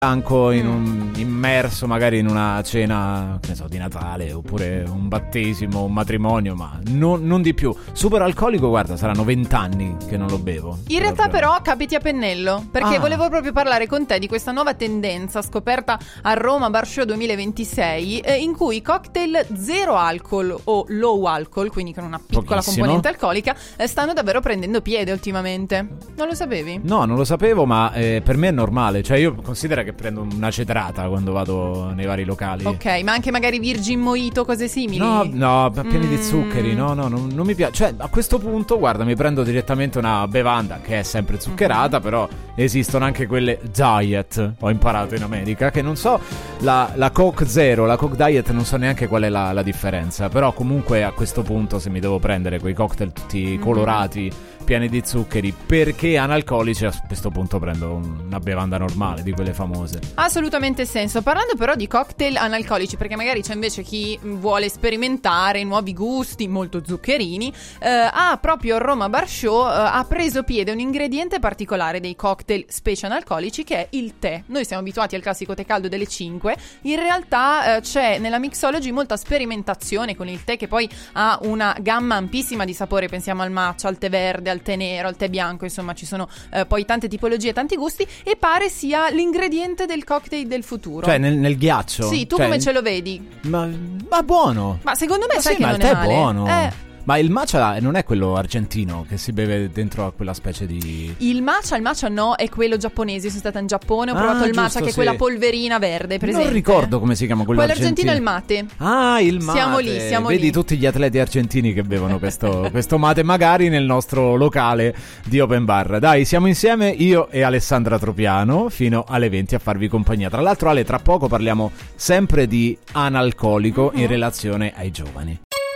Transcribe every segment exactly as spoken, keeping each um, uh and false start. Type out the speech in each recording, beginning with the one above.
bianco in un, immerso magari in una cena, che ne so, di Natale, oppure un battesimo, un matrimonio, ma non, non di più. Super alcolico, guarda, saranno vent'anni che non lo bevo. In realtà però capiti a pennello, perché Ah. volevo proprio parlare con te di questa nuova tendenza scoperta a Roma Bar Show duemilaventisei, eh, in cui i cocktail zero alcol o low alcol, quindi con una piccola Pochissimo. componente alcolica, eh, stanno davvero prendendo piede ultimamente. Non lo sapevi? No, non lo sapevo, ma eh, per me è normale. Cioè io considero che prendo una cedrata quando vado nei vari locali. Ok, ma anche magari Virgin Mojito, cose simili? No, no, pieni Mm. di zuccheri. No, no, non, non mi piace. Cioè, a questo punto, guarda, mi prendo direttamente una bevanda che è sempre zuccherata, Mm-hmm. però esistono anche quelle diet. Ho imparato in America, che non so, la, la Coke Zero, la Coke Diet, non so neanche qual è la, la differenza. Però comunque a questo punto, se mi devo prendere quei cocktail tutti Mm-hmm. colorati, pieni di zuccheri, perché analcolici, a questo punto prendo una bevanda normale, di quelle famose. Assolutamente senso. Parlando però di cocktail analcolici, perché magari c'è invece chi vuole sperimentare nuovi gusti molto zuccherini, eh, ha proprio Roma Bar Show eh, ha preso piede un ingrediente particolare dei cocktail specie analcolici, che è il tè. Noi siamo abituati al classico tè caldo delle cinque, in realtà eh, c'è nella mixology molta sperimentazione con il tè, che poi ha una gamma ampissima di sapore. Pensiamo al matcha, al tè verde, al tè nero, al tè bianco, insomma ci sono eh, poi tante tipologie, tanti gusti, e pare sia l'ingrediente del cocktail del futuro. Cioè nel, nel ghiaccio. Sì, tu Cioè, come ce lo vedi? Ma, ma buono. Ma secondo me Ma sai sì, che ma non il è tè è male. buono. Eh, Ma il matcha non è quello argentino che si beve dentro a quella specie di... il matcha, il matcha no, è quello giapponese. Io sono stata in Giappone, ho Ah, provato il matcha, giusto, che è sì. quella polverina verde, presente? Non ricordo come si chiama quello, Quello argentino argentino. è il mate. Ah, il mate. Siamo lì, siamo Vedi lì. tutti gli atleti argentini che bevono questo, questo mate, magari nel nostro locale di Open Bar. Dai, siamo insieme io e Alessandra Tropiano fino alle venti a farvi compagnia. Tra l'altro, Ale, tra poco parliamo sempre di analcolico Mm-hmm. in relazione ai giovani.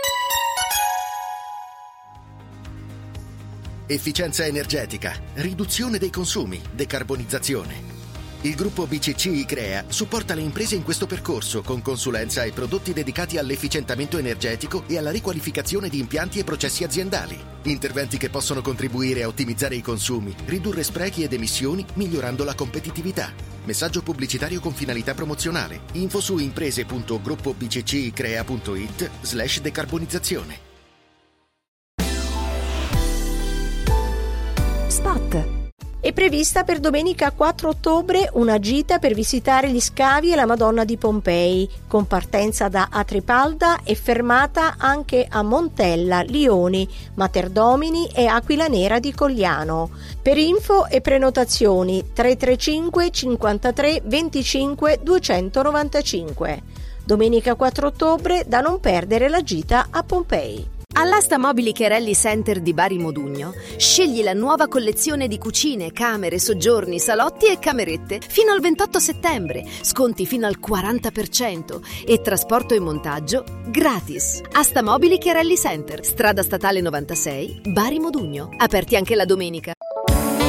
Efficienza energetica, riduzione dei consumi, decarbonizzazione. Il gruppo B C C I-Crea supporta le imprese in questo percorso con consulenza e prodotti dedicati all'efficientamento energetico e alla riqualificazione di impianti e processi aziendali. Interventi che possono contribuire a ottimizzare i consumi, ridurre sprechi ed emissioni, migliorando la competitività. Messaggio pubblicitario con finalità promozionale. Info su imprese.gruppobccicrea.it slash decarbonizzazione. Spot. È prevista per domenica quattro ottobre una gita per visitare gli scavi e la Madonna di Pompei, con partenza da Atripalda e fermata anche a Montella, Lioni, Materdomini e Aquila Nera di Cogliano. Per info e prenotazioni tre tre cinque cinquantatré venticinque duecentonovantacinque. Domenica quattro ottobre, da non perdere la gita a Pompei. All'Asta Mobili Chiarelli Center di Bari Modugno scegli la nuova collezione di cucine, camere, soggiorni, salotti e camerette fino al ventotto settembre, sconti fino al quaranta per cento e trasporto e montaggio gratis. Asta Mobili Chiarelli Center, strada statale novantasei, Bari Modugno, aperti anche la domenica.